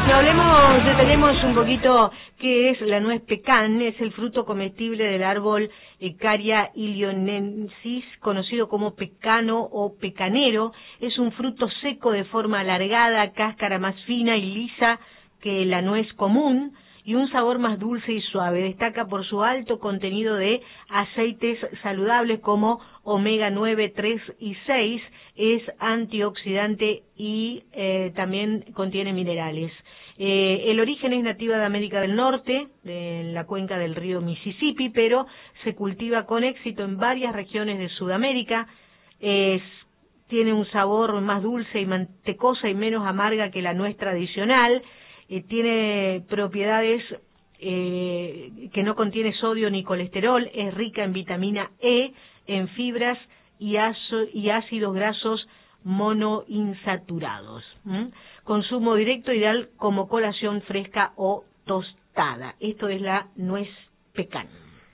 Detenemos un poquito qué es la nuez pecan. Es el fruto comestible del árbol Ecaria ilionensis, conocido como pecano o pecanero. Es un fruto seco de forma alargada, cáscara más fina y lisa que la nuez común y un sabor más dulce y suave. Destaca por su alto contenido de aceites saludables como omega 9, 3 y 6. Es antioxidante y también contiene minerales. El origen es nativa de América del Norte, de la cuenca del río Mississippi, pero se cultiva con éxito en varias regiones de Sudamérica. Tiene un sabor más dulce y mantecosa y menos amarga que la nuez tradicional. Tiene propiedades que no contiene sodio ni colesterol. Es rica en vitamina E, en fibras y ácidos grasos monoinsaturados. Consumo directo ideal como colación fresca o tostada. Esto es la nuez pecan.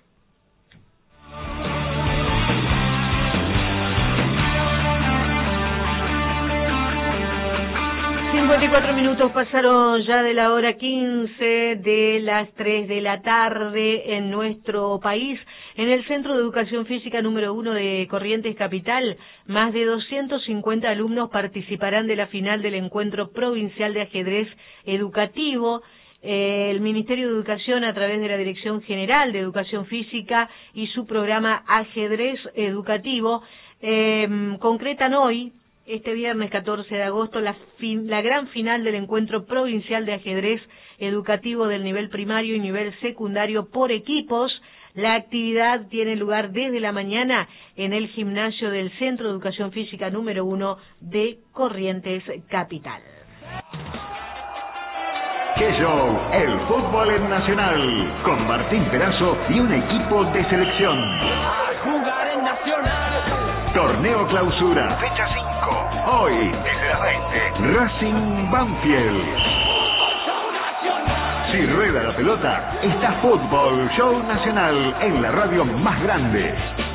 54 minutos pasaron ya de la hora 15 de las 3 de la tarde en nuestro país. En el Centro de Educación Física número 1 de Corrientes Capital, más de 250 alumnos participarán de la final del Encuentro Provincial de Ajedrez Educativo. El Ministerio de Educación, a través de la Dirección General de Educación Física y su programa Ajedrez Educativo, concretan hoy, este viernes 14 de agosto, la gran final del Encuentro Provincial de Ajedrez Educativo del nivel primario y nivel secundario por equipos. La actividad tiene lugar desde la mañana en el gimnasio del Centro de Educación Física número 1 de Corrientes Capital. ¡Qué show! El fútbol en Nacional, con Martín Perazo y un equipo de selección. A jugar en Nacional. Torneo Clausura, fecha 5. Hoy, desde las 20, Racing Banfield. Si rueda la pelota, está Fútbol Show Nacional en la radio más grande.